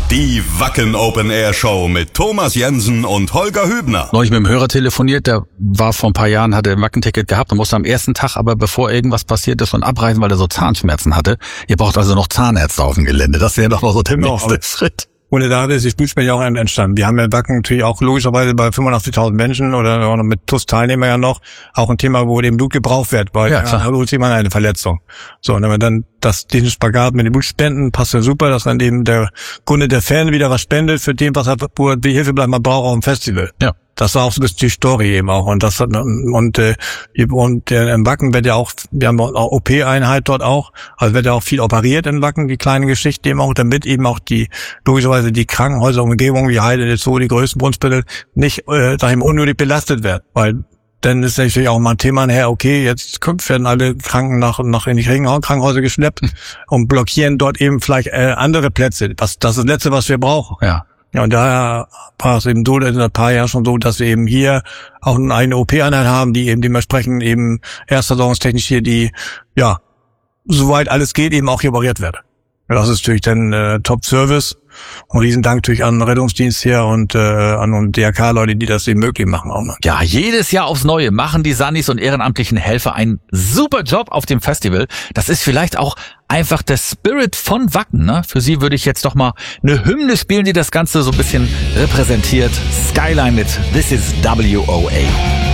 Die Wacken Open Air Show mit Thomas Jensen und Holger Hübner. Neulich mit dem Hörer telefoniert, der war vor ein paar Jahren, hatte ein Wackenticket gehabt und musste am ersten Tag, aber bevor irgendwas passiert ist, und abreisen, weil er so Zahnschmerzen hatte. Ihr braucht also noch Zahnärzte auf dem Gelände. Das wäre doch mal so der nächste Schritt. Und da ist die Spielspiele ja auch entstanden. Wir haben ja Wacken natürlich auch logischerweise bei 85.000 Menschen oder auch noch mit TuS Teilnehmer ja noch auch ein Thema, wo dem Blut gebraucht wird, weil da holt jemand eine Verletzung. So, und wenn man dann diesen Spagat mit den Blutspenden passt ja super, dass dann eben der Kunde, der Fan wieder was spendet für den, was er, wo er die Hilfe bleibt, man braucht auch im Festival. Ja. Das war auch so ein bisschen die Story eben auch. Und das im Wacken wird ja auch, wir haben auch OP-Einheit dort auch, also wird ja auch viel operiert in Wacken, die kleine Geschichte eben auch, damit eben auch logischerweise die Krankenhäuser Umgebung wie Heide, so die größten Brunsbüttel nicht, unnötig belastet werden. Weil dann ist natürlich auch mal ein Thema nachher, okay, jetzt werden alle Kranken nach in die Krankenhäuser geschleppt und blockieren dort eben vielleicht andere Plätze. Das ist das Letzte, was wir brauchen. Ja. Ja, und daher war es eben so, in ein paar Jahren schon so, dass wir eben hier auch eine eigene OP-Einheit haben, die eben dementsprechend eben erstversorgungstechnisch hier ja, soweit alles geht, eben auch hier operiert wird. Das ist natürlich dann Top-Service. Und Riesendank natürlich an den Rettungsdienst hier und an DRK-Leute, die das eben möglich machen auch. Ne? Ja, jedes Jahr aufs Neue machen die Sunnies und ehrenamtlichen Helfer einen super Job auf dem Festival. Das ist vielleicht auch einfach der Spirit von Wacken. Ne? Für sie würde ich jetzt doch mal eine Hymne spielen, die das Ganze so ein bisschen repräsentiert. Skyline mit This is WOA.